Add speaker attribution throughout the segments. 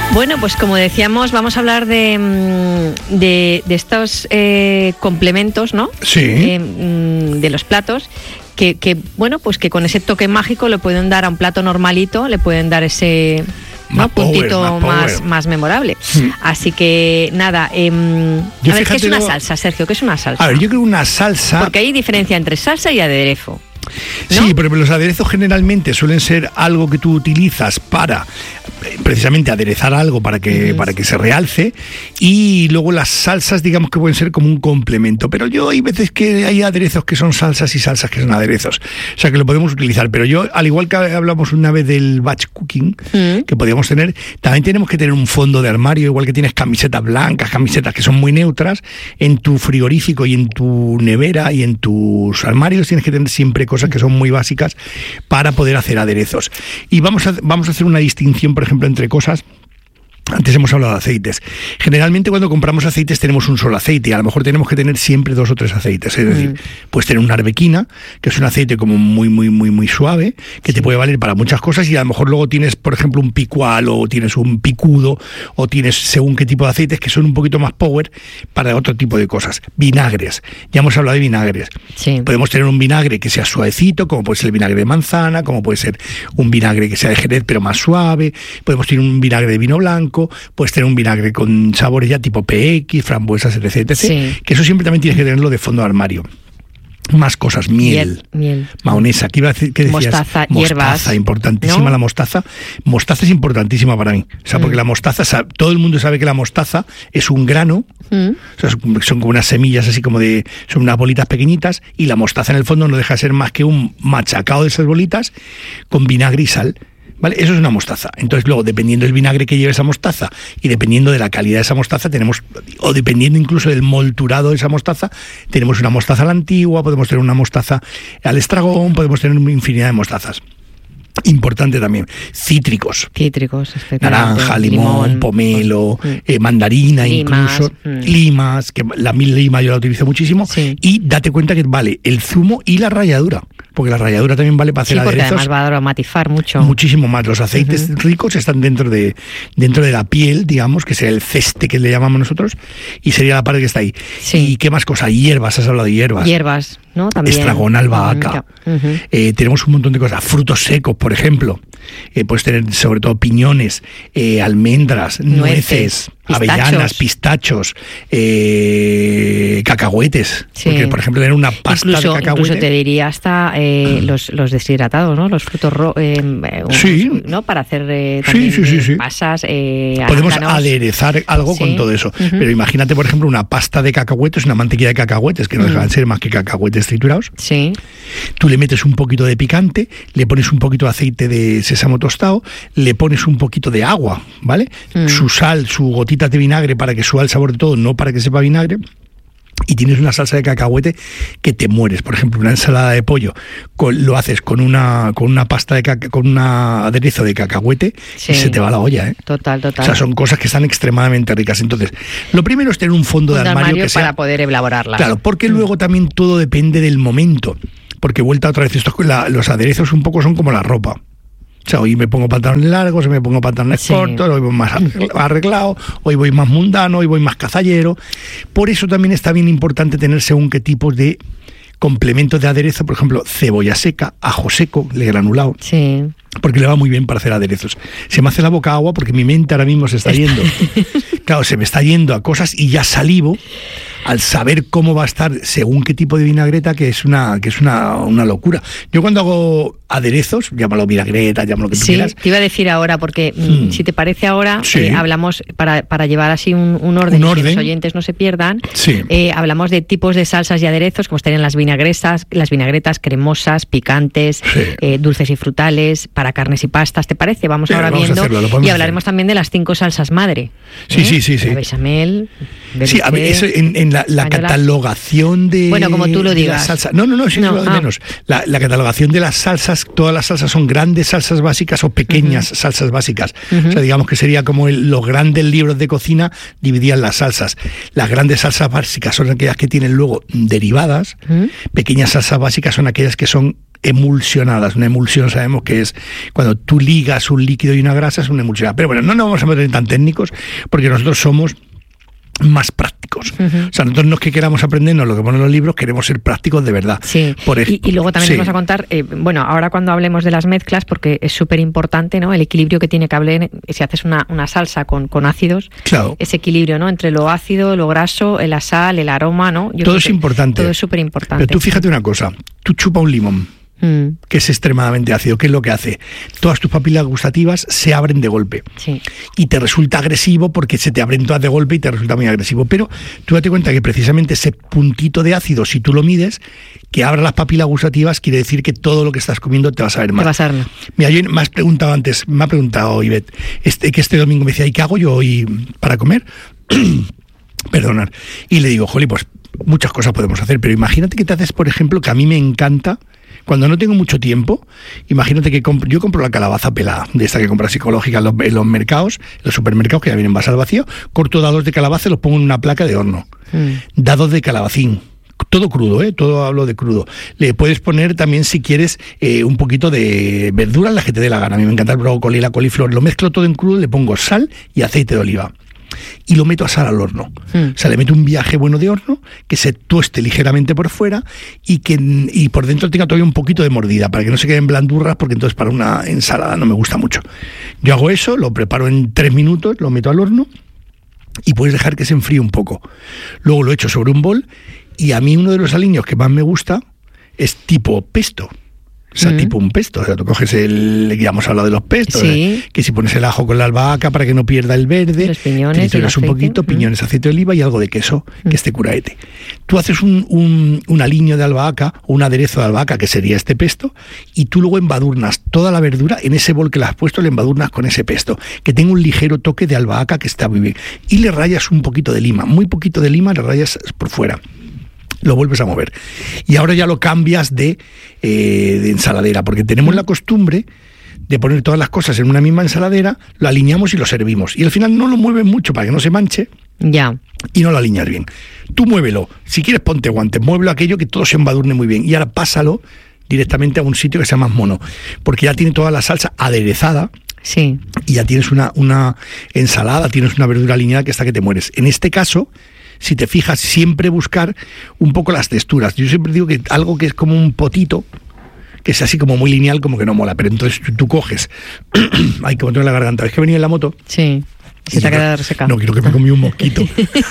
Speaker 1: Bueno, pues como decíamos, vamos a hablar de estos complementos, ¿no?
Speaker 2: Sí.
Speaker 1: De los platos que, bueno, pues que con ese toque mágico le pueden dar a un plato normalito, le pueden dar ese puntito más memorable. Así que nada, a ver, ¿qué es una salsa, Sergio? ¿Qué es una salsa?
Speaker 2: A ver, yo creo que una salsa...
Speaker 1: Porque hay diferencia entre salsa y aderezo, ¿no?
Speaker 2: Sí, pero los aderezos generalmente suelen ser algo que tú utilizas para precisamente aderezar algo para que se realce, y luego las salsas digamos que pueden ser como un complemento, pero hay veces que hay aderezos que son salsas y salsas que son aderezos, o sea que lo podemos utilizar, pero yo, al igual que hablamos una vez del batch cooking que podíamos tener, también tenemos que tener un fondo de armario, igual que tienes camisetas blancas, camisetas que son muy neutras, en tu frigorífico y en tu nevera y en tus armarios tienes que tener siempre cosas que son muy básicas para poder hacer aderezos. Y vamos a hacer una distinción, por ejemplo, entre cosas. Antes hemos hablado de aceites. Generalmente cuando compramos aceites tenemos un solo aceite y a lo mejor tenemos que tener siempre 2 o 3 aceites. Es decir, puedes tener una arbequina, que es un aceite como muy suave, que te puede valer para muchas cosas, y a lo mejor luego tienes, por ejemplo, un picual o tienes un picudo o tienes según qué tipo de aceites que son un poquito más power para otro tipo de cosas. Vinagres. Ya hemos hablado de vinagres.
Speaker 1: Sí.
Speaker 2: Podemos tener un vinagre que sea suavecito, como puede ser el vinagre de manzana, como puede ser un vinagre que sea de jerez pero más suave. Podemos tener un vinagre de vino blanco. Puedes tener un vinagre con sabores ya tipo PX, frambuesas, etc.
Speaker 1: Sí.
Speaker 2: Que eso siempre también tienes que tenerlo de fondo de armario. Más cosas, miel. Mahonesa, ¿qué decías?
Speaker 1: Mostaza, hierbas,
Speaker 2: importantísima, ¿no? La mostaza es importantísima para mí, o sea, porque la mostaza, todo el mundo sabe que la mostaza es un grano, o sea, son como unas semillas así como son unas bolitas pequeñitas, y la mostaza en el fondo no deja de ser más que un machacado de esas bolitas con vinagre y sal. ¿Vale? Eso es una mostaza. Entonces luego, dependiendo del vinagre que lleve esa mostaza y dependiendo de la calidad de esa mostaza, o dependiendo incluso del molturado de esa mostaza, tenemos una mostaza a la antigua, podemos tener una mostaza al estragón, podemos tener una infinidad de mostazas. Importante también, cítricos, naranja, limón, pomelo, mandarina, incluso limas, que la lima yo la utilizo muchísimo, y date cuenta que vale el zumo y la ralladura, porque la ralladura también vale para hacer aderezos.
Speaker 1: Porque además va a aromatizar muchísimo
Speaker 2: más. Los aceites ricos están dentro de la piel, digamos, que sería el ceste que le llamamos nosotros, y sería la parte que está ahí. ¿Y qué más cosas? Hierbas, has hablado de hierbas,
Speaker 1: ¿no? También.
Speaker 2: Estragón, albahaca. Tenemos un montón de cosas, frutos secos, por ejemplo. Puedes tener sobre todo piñones, almendras, nueces, avellanas, pistachos, cacahuetes. Porque, por ejemplo, tener una pasta de cacahuete.
Speaker 1: Incluso te diría hasta los deshidratados, ¿no? Los frutos ¿no? Para hacer también pasas.
Speaker 2: Podemos aderezar algo con todo eso. Pero imagínate, por ejemplo, una pasta de cacahuetes, una mantequilla de cacahuetes, que no dejan de ser más que cacahuetes triturados.
Speaker 1: Sí.
Speaker 2: Tú le metes un poquito de picante, le pones un poquito de aceite de sésamo tostado, le pones un poquito de agua, ¿vale? Su sal, su gotita de vinagre para que suba el sabor de todo, no para que sepa vinagre. Y tienes una salsa de cacahuete que te mueres. Por ejemplo, una ensalada de pollo lo haces con una pasta con un aderezo de cacahuete y se te va la olla, ¿eh?
Speaker 1: Total.
Speaker 2: O sea, son cosas que están extremadamente ricas. Entonces, lo primero es tener un fondo de armario que sea,
Speaker 1: para poder elaborarla.
Speaker 2: Claro, porque luego también todo depende del momento. Porque vuelta otra vez, los aderezos un poco son como la ropa. O sea, hoy me pongo pantalones largos, hoy me pongo pantalones cortos, hoy voy más arreglado, hoy voy más mundano, hoy voy más cazallero. Por eso también está bien importante tener según qué tipos de complementos de aderezo, por ejemplo, cebolla seca, ajo seco, granulado.
Speaker 1: Sí.
Speaker 2: Porque le va muy bien para hacer aderezos. Se me hace la boca agua porque mi mente ahora mismo se está yendo. Claro, se me está yendo a cosas y ya salivo al saber cómo va a estar según qué tipo de vinagreta, que es una locura. Yo cuando hago aderezos, llámalo vinagreta, llámalo lo que tú quieras.
Speaker 1: Sí, te iba a decir ahora, porque si te parece ahora, hablamos, para llevar así un orden, que los oyentes no se pierdan, hablamos de tipos de salsas y aderezos, como estarían las vinagretas cremosas, picantes, dulces y frutales, para carnes y pastas, ¿te parece? Vamos ahora viendo, y hablaremos también de las 5 salsas madre.
Speaker 2: Sí.
Speaker 1: La bechamel,
Speaker 2: sí, a ver, eso en la catalogación de...
Speaker 1: Bueno, como tú lo digas.
Speaker 2: Salsa, no, menos. La catalogación de las salsas, todas las salsas son grandes salsas básicas o pequeñas salsas básicas. O sea, digamos que sería como los grandes libros de cocina dividían las salsas. Las grandes salsas básicas son aquellas que tienen luego derivadas. Pequeñas salsas básicas son aquellas que son emulsionadas. Una emulsión sabemos que es cuando tú ligas un líquido y una grasa, es una emulsionada. Pero bueno, no nos vamos a meter tan técnicos porque nosotros somos más prácticos. O sea, nosotros no es que queramos aprendernos lo que ponen los libros, queremos ser prácticos de verdad.
Speaker 1: Sí. Y luego también nos vas a contar, bueno, ahora cuando hablemos de las mezclas, porque es súper importante, ¿no? El equilibrio que tiene que haber, si haces una salsa con ácidos,
Speaker 2: claro, ese
Speaker 1: equilibrio, ¿no? Entre lo ácido, lo graso, la sal, el aroma, ¿no?
Speaker 2: Todo es importante.
Speaker 1: Todo es súper importante.
Speaker 2: Pero tú fíjate una cosa, tú chupa un limón, que es extremadamente ácido. ¿Qué es lo que hace? Todas tus papilas gustativas se abren de golpe.
Speaker 1: Sí.
Speaker 2: Y te resulta agresivo porque se te abren todas de golpe y te resulta muy agresivo. Pero tú date cuenta que precisamente ese puntito de ácido, si tú lo mides, que abra las papilas gustativas, quiere decir que todo lo que estás comiendo te va a saber mal.
Speaker 1: Te va a saber mal.
Speaker 2: Mira, yo me has preguntado antes, me ha preguntado Ivette, que este domingo me decía, ¿y qué hago yo hoy para comer? Perdonad. Y le digo, jolí, pues muchas cosas podemos hacer, pero imagínate que te haces, por ejemplo, que a mí me encanta. Cuando no tengo mucho tiempo, imagínate que yo compro la calabaza pelada, de esta que compras psicológica en los mercados, en los supermercados, que ya vienen envasados al vacío, corto dados de calabaza y los pongo en una placa de horno. Dados de calabacín. Todo crudo, todo hablo de crudo. Le puedes poner también, si quieres, un poquito de verduras, las que te dé la gana. A mí me encanta el brócoli y la coliflor. Lo mezclo todo en crudo, le pongo sal y aceite de oliva. Y lo meto a asar al horno. O sea, le meto un viaje bueno de horno, que se tueste ligeramente por fuera y por dentro tenga todavía un poquito de mordida, para que no se queden blandurras, porque entonces para una ensalada no me gusta mucho. Yo hago eso, lo preparo en 3 minutos, lo meto al horno y puedes dejar que se enfríe un poco. Luego lo echo sobre un bol y a mí uno de los aliños que más me gusta es tipo pesto. O sea, tipo un pesto. O sea, tú coges ya hemos hablado de los pestos,
Speaker 1: sí,
Speaker 2: que si pones el ajo con la albahaca para que no pierda el verde,
Speaker 1: los piñones,
Speaker 2: trituras un poquito, piñones, aceite de oliva y algo de queso, que esté curaete. Tú haces un aliño de albahaca, o un aderezo de albahaca, que sería este pesto, y tú luego embadurnas toda la verdura en ese bol que le has puesto, le embadurnas con ese pesto, que tenga un ligero toque de albahaca que está muy bien. Y le rayas un poquito de lima, muy poquito de lima, le rayas por fuera. Lo vuelves a mover. Y ahora ya lo cambias de ensaladera, porque tenemos la costumbre de poner todas las cosas en una misma ensaladera, lo alineamos y lo servimos. Y al final no lo mueves mucho para que no se manche.
Speaker 1: Ya.
Speaker 2: Y no lo alineas bien. Tú muévelo. Si quieres, ponte guantes. Muévelo aquello que todo se embadurne muy bien. Y ahora pásalo directamente a un sitio que sea más mono. Porque ya tiene toda la salsa aderezada.
Speaker 1: Sí.
Speaker 2: Y ya tienes una ensalada, tienes una verdura alineada que hasta que te mueres. En este caso, si te fijas, siempre buscar un poco las texturas. Yo siempre digo que algo que es como un potito, que es así como muy lineal, como que no mola. Pero entonces tú coges, hay que poner la garganta. ¿Ves que venía en la moto?
Speaker 1: Sí. Se te ha quedado resecado.
Speaker 2: No, quiero que me comí un mosquito.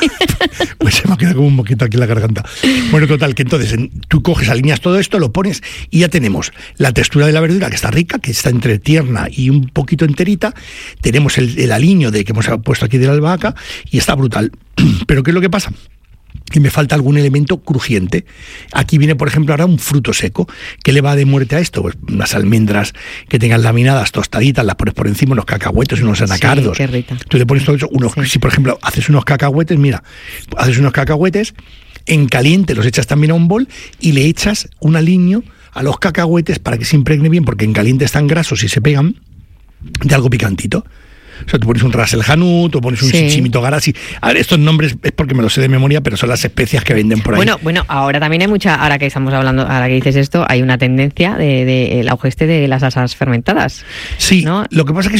Speaker 2: Pues se me ha quedado como un mosquito aquí en la garganta. Bueno, total, que entonces tú coges, alineas todo esto, lo pones y ya tenemos la textura de la verdura, que está rica, que está entre tierna y un poquito enterita. Tenemos el aliño que hemos puesto aquí de la albahaca y está brutal. Pero ¿qué es lo que pasa? Que me falta algún elemento crujiente. Aquí viene, por ejemplo, ahora un fruto seco. ¿Qué le va de muerte a esto? Pues unas almendras que tengan laminadas, tostaditas, las pones por encima, unos cacahuetes, unos anacardos.
Speaker 1: Sí, qué rica.
Speaker 2: Tú le pones todo eso, si por ejemplo haces unos cacahuetes, en caliente los echas también a un bol y le echas un aliño a los cacahuetes para que se impregne bien, porque en caliente están grasos y se pegan, de algo picantito. O sea, tú pones un ras el hanut, o pones un chimito garasi. A ver, estos nombres es porque me los sé de memoria, pero son las especias que venden por ahí.
Speaker 1: Bueno, ahora también hay mucha, ahora que estamos hablando, ahora que dices esto, hay una tendencia de el auge de las salsas fermentadas.
Speaker 2: Sí,
Speaker 1: ¿no?
Speaker 2: Lo que pasa es que